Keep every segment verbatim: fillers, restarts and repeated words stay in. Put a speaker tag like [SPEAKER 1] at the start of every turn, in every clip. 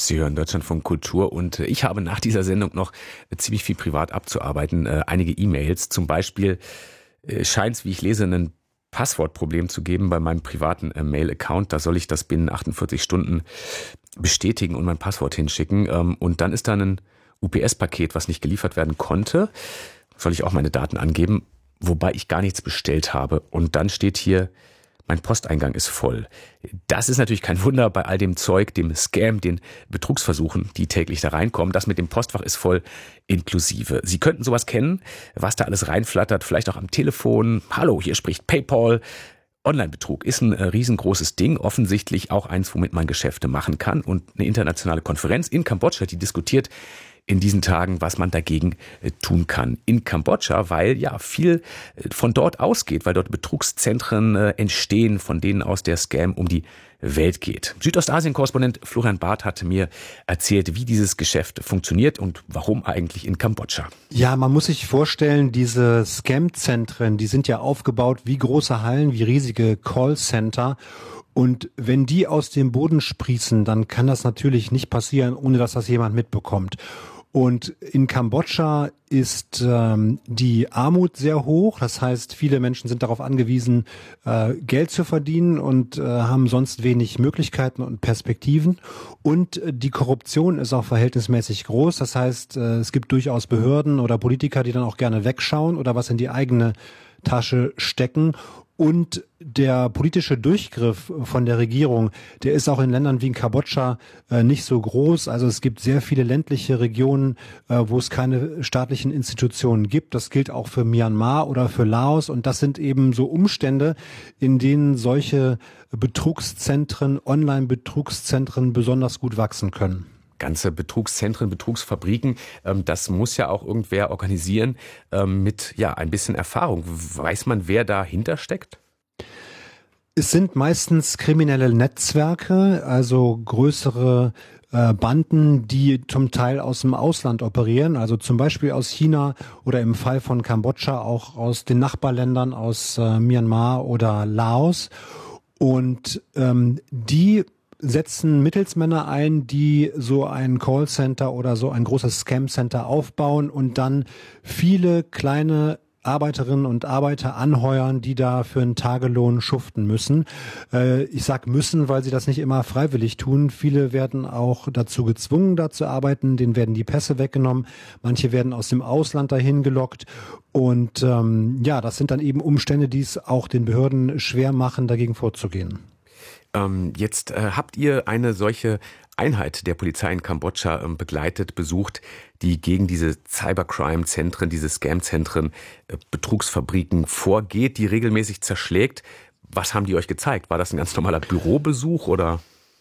[SPEAKER 1] Sie hören Deutschlandfunk Kultur und ich habe nach dieser Sendung noch ziemlich viel privat abzuarbeiten. Einige E-Mails, zum Beispiel scheint es, wie ich lese, ein Passwortproblem zu geben bei meinem privaten Mail-Account. Da soll ich das binnen achtundvierzig Stunden bestätigen und mein Passwort hinschicken. Und dann ist da ein U P S-Paket, was nicht geliefert werden konnte. Soll ich auch meine Daten angeben, wobei ich gar nichts bestellt habe. Und dann steht hier, mein Posteingang ist voll. Das ist natürlich kein Wunder bei all dem Zeug, dem Scam, den Betrugsversuchen, die täglich da reinkommen. Das mit dem Postfach ist voll inklusive. Sie könnten sowas kennen, was da alles reinflattert, vielleicht auch am Telefon. Hallo, hier spricht PayPal. Online-Betrug ist ein riesengroßes Ding, offensichtlich auch eins, womit man Geschäfte machen kann. Und eine internationale Konferenz in Kambodscha, die diskutiert in diesen Tagen, was man dagegen tun kann in Kambodscha, weil ja viel von dort ausgeht, weil dort Betrugszentren entstehen, von denen aus der Scam um die Welt geht. Südostasien-Korrespondent Florian Barth hat mir erzählt, wie dieses Geschäft funktioniert und warum eigentlich in Kambodscha.
[SPEAKER 2] Ja, man muss sich vorstellen, diese Scam-Zentren, die sind ja aufgebaut wie große Hallen, wie riesige Callcenter. Und wenn die aus dem Boden sprießen, dann kann das natürlich nicht passieren, ohne dass das jemand mitbekommt. Und in Kambodscha ist ähm, die Armut sehr hoch. Das heißt, viele Menschen sind darauf angewiesen, äh, Geld zu verdienen und äh, haben sonst wenig Möglichkeiten und Perspektiven. Und äh, die Korruption ist auch verhältnismäßig groß. Das heißt, äh, es gibt durchaus Behörden oder Politiker, die dann auch gerne wegschauen oder was in die eigene Tasche stecken. Und der politische Durchgriff von der Regierung, der ist auch in Ländern wie in Kambodscha äh, nicht so groß. Also es gibt sehr viele ländliche Regionen, äh, wo es keine staatlichen Institutionen gibt. Das gilt auch für Myanmar oder für Laos. Und das sind eben so Umstände, in denen solche Betrugszentren, Online-Betrugszentren besonders gut wachsen können.
[SPEAKER 1] Ganze Betrugszentren, Betrugsfabriken, das muss ja auch irgendwer organisieren mit ja ein bisschen Erfahrung. Weiß man, wer dahinter steckt?
[SPEAKER 2] Es sind meistens kriminelle Netzwerke, also größere äh, Banden, die zum Teil aus dem Ausland operieren, also zum Beispiel aus China oder im Fall von Kambodscha auch aus den Nachbarländern, aus äh, Myanmar oder Laos. Und ähm, die setzen Mittelsmänner ein, die so ein Callcenter oder so ein großes Scam-Center aufbauen und dann viele kleine Arbeiterinnen und Arbeiter anheuern, die da für einen Tagelohn schuften müssen. Äh, ich sag müssen, weil sie das nicht immer freiwillig tun. Viele werden auch dazu gezwungen, da zu arbeiten. Denen werden die Pässe weggenommen. Manche werden aus dem Ausland dahin gelockt. Und ähm, ja, das sind dann eben Umstände, die es auch den Behörden schwer machen, dagegen vorzugehen.
[SPEAKER 1] Ähm, jetzt äh, habt ihr eine solche Einheit der Polizei in Kambodscha ähm, begleitet, besucht, die gegen diese Cybercrime-Zentren, diese Scam-Zentren, äh, Betrugsfabriken vorgeht, die regelmäßig zerschlägt. Was haben die euch gezeigt? War das ein ganz normaler Bürobesuch oder?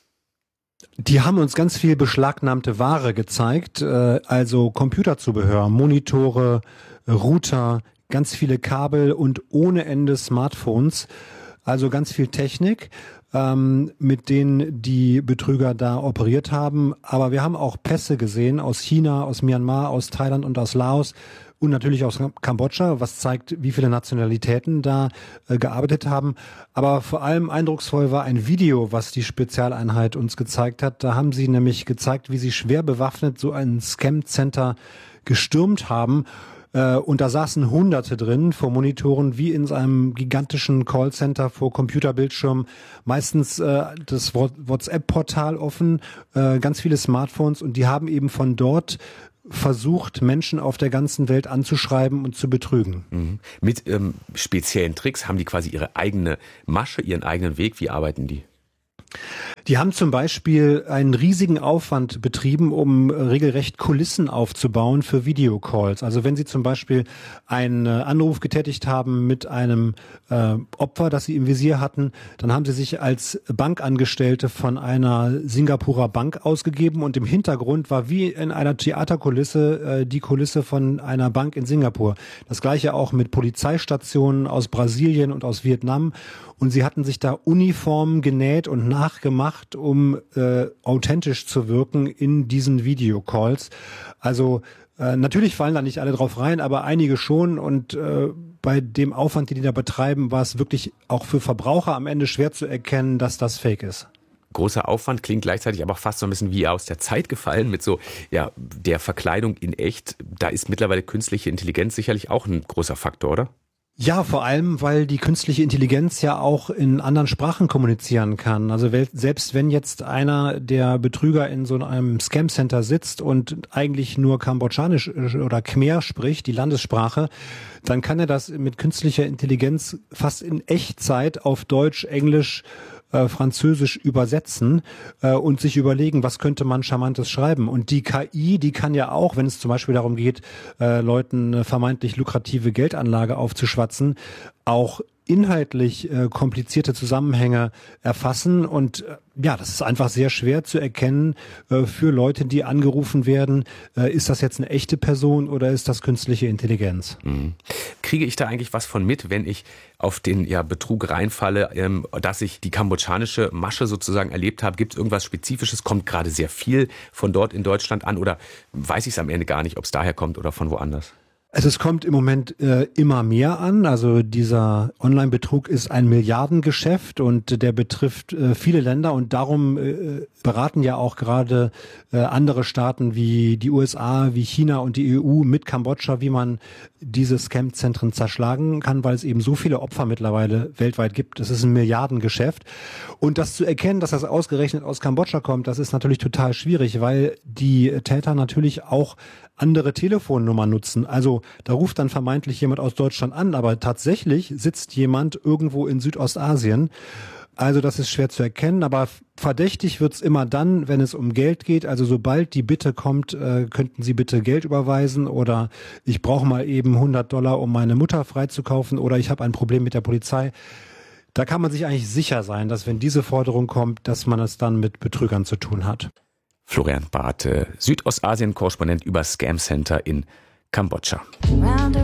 [SPEAKER 2] Die haben uns ganz viel beschlagnahmte Ware gezeigt, äh, also Computerzubehör, Monitore, Router, ganz viele Kabel und ohne Ende Smartphones, also ganz viel Technik, ähm, mit denen die Betrüger da operiert haben. Aber wir haben auch Pässe gesehen aus China, aus Myanmar, aus Thailand und aus Laos und natürlich aus Kambodscha, was zeigt, wie viele Nationalitäten da äh, gearbeitet haben. Aber vor allem eindrucksvoll war ein Video, was die Spezialeinheit uns gezeigt hat. Da haben sie nämlich gezeigt, wie sie schwer bewaffnet so ein Scam-Center gestürmt haben. Und da saßen Hunderte drin vor Monitoren, wie in einem gigantischen Callcenter vor Computerbildschirmen. Meistens äh, das WhatsApp-Portal offen, äh, ganz viele Smartphones. Und die haben eben von dort versucht, Menschen auf der ganzen Welt anzuschreiben und zu betrügen.
[SPEAKER 1] Mhm. Mit ähm, speziellen Tricks haben die quasi ihre eigene Masche, ihren eigenen Weg. Wie arbeiten die?
[SPEAKER 2] Die haben zum Beispiel einen riesigen Aufwand betrieben, um regelrecht Kulissen aufzubauen für Videocalls. Also wenn Sie zum Beispiel einen Anruf getätigt haben mit einem äh, Opfer, das Sie im Visier hatten, dann haben Sie sich als Bankangestellte von einer Singapurer Bank ausgegeben und im Hintergrund war wie in einer Theaterkulisse äh, die Kulisse von einer Bank in Singapur. Das gleiche auch mit Polizeistationen aus Brasilien und aus Vietnam. Und sie hatten sich da Uniformen genäht und nachgemacht, um äh, authentisch zu wirken in diesen Videocalls. Also äh, natürlich fallen da nicht alle drauf rein, aber einige schon. Und äh, bei dem Aufwand, den die da betreiben, war es wirklich auch für Verbraucher am Ende schwer zu erkennen, dass das Fake ist.
[SPEAKER 1] großer Aufwand, klingt gleichzeitig aber fast so ein bisschen wie aus der Zeit gefallen mit so, ja, der Verkleidung in echt. Da ist mittlerweile künstliche Intelligenz sicherlich auch ein großer Faktor, oder?
[SPEAKER 2] Ja, vor allem, weil die künstliche Intelligenz ja auch in anderen Sprachen kommunizieren kann. Also selbst wenn jetzt einer der Betrüger in so einem Scam-Center sitzt und eigentlich nur Kambodschanisch oder Khmer spricht, die Landessprache, dann kann er das mit künstlicher Intelligenz fast in Echtzeit auf Deutsch, Englisch, äh, Französisch übersetzen äh, und sich überlegen, was könnte man Charmantes schreiben. Und die K I, die kann ja auch, wenn es zum Beispiel darum geht, äh, Leuten eine vermeintlich lukrative Geldanlage aufzuschwatzen, auch inhaltlich äh, komplizierte Zusammenhänge erfassen und äh, ja, das ist einfach sehr schwer zu erkennen äh, für Leute, die angerufen werden. Äh, ist das jetzt eine echte Person oder ist das künstliche Intelligenz?
[SPEAKER 1] Mhm. Kriege ich da eigentlich was von mit, wenn ich auf den ja, Betrug reinfalle, ähm, dass ich die kambodschanische Masche sozusagen erlebt habe? Gibt es irgendwas Spezifisches? Kommt gerade sehr viel von dort in Deutschland an oder weiß ich es am Ende gar nicht, ob es daher kommt oder von woanders?
[SPEAKER 2] Also es kommt im Moment äh, immer mehr an. Also dieser Online-Betrug ist ein Milliardengeschäft und der betrifft äh, viele Länder und darum äh, beraten ja auch gerade äh, andere Staaten wie die U S A, wie China und die E U mit Kambodscha, wie man diese Scam-Zentren zerschlagen kann, weil es eben so viele Opfer mittlerweile weltweit gibt. Das ist ein Milliardengeschäft. Und das zu erkennen, dass das ausgerechnet aus Kambodscha kommt, das ist natürlich total schwierig, weil die Täter natürlich auch andere Telefonnummern nutzen. Also da ruft dann vermeintlich jemand aus Deutschland an, aber tatsächlich sitzt jemand irgendwo in Südostasien. Also das ist schwer zu erkennen, aber verdächtig wird's immer dann, wenn es um Geld geht. Also sobald die Bitte kommt, äh, könnten Sie bitte Geld überweisen oder ich brauche mal eben hundert Dollar, um meine Mutter freizukaufen oder ich habe ein Problem mit der Polizei. Da kann man sich eigentlich sicher sein, dass wenn diese Forderung kommt, dass man es dann mit Betrügern zu tun hat.
[SPEAKER 1] Florian Barth, Südostasien-Korrespondent über Scam Center in Kambodscha.